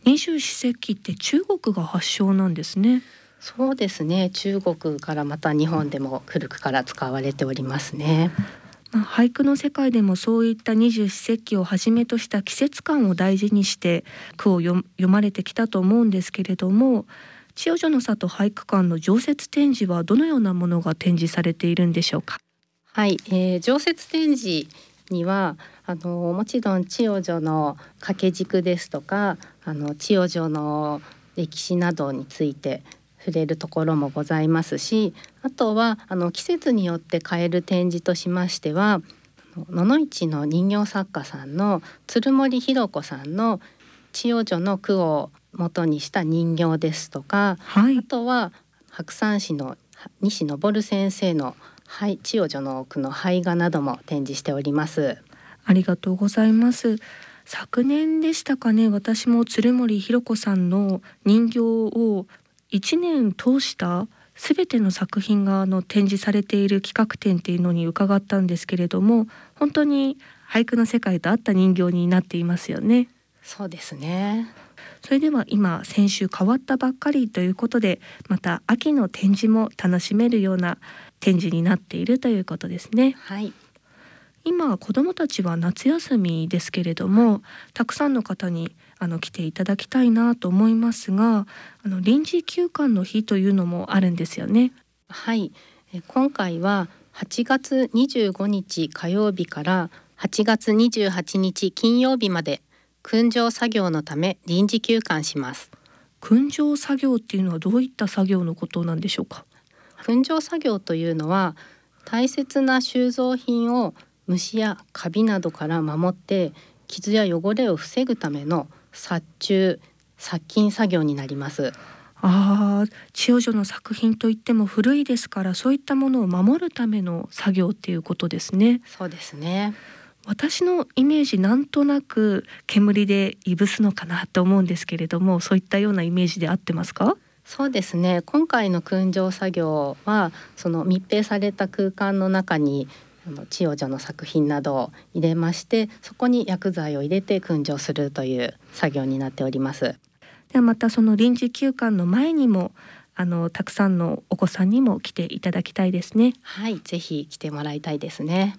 二十四節気って中国が発祥なんですね。 そうですね、中国からまた日本でも古くから使われておりますね。 俳句の世界でもそういった二十四節気をはじめとした季節感を大事にして句を読まれてきたと思うんですけれども、千代女の里俳句館の常設展示はどのようなものが展示されているんでしょうか。 はい、常設展示にはもちろん千代女の掛け軸ですとか千代女の歴史などについて触れるところもございますし、あとは季節によって変える展示としましては、野々市の人形作家さんの鶴森弘子さんの千代女の句を元にした人形ですとか、 はい、 あとは白山市の西昇先生の千代女の句の俳画なども展示しております。 ありがとうございます。昨年でしたかね、私も鶴森弘子さんの人形を1年通したすべての作品が展示されている企画展っていうのに伺ったんですけれども、本当に俳句の世界と合った人形になっていますよね。 そうですね。 それでは今先週変わったばっかりということで、また秋の展示も楽しめるような展示になっているということですね。 はい、 今子どもたちは夏休みですけれども、たくさんの方に来ていただきたいなと思いますが、臨時休館の日というのもあるんですよね。 はい、今回は8月25日火曜日から8月28日金曜日まで訓場作業のため臨時休館します。 訓場作業っていうのはどういった作業のことなんでしょうか。 訓場作業というのは大切な収蔵品を虫やカビなどから守って傷や汚れを防ぐための殺虫殺菌作業になります。 千代女の作品といっても古いですから、そういったものを守るための作業っていうことですね。 そうですね。 私のイメージ、なんとなく煙でいぶすのかなと思うんですけれども、そういったようなイメージで合ってますか。 そうですね、今回の訓場作業はその密閉された空間の中に千代女の作品などを入れまして、そこに薬剤を入れて訓場するという作業になっております。 ではまたその臨時休館の前にもたくさんのお子さんにも来ていただきたいですね。 はい、ぜひ来てもらいたいですね。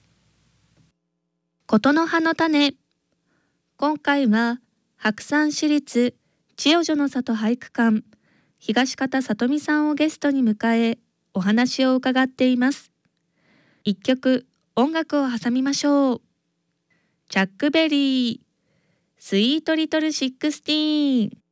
ことの葉の種。今回は白山市立千代女の里俳句館東方さとみさんをゲストに迎えお話を伺っています。一曲音楽を挟みましょう。チャックベリースイートリトルシックスティーン。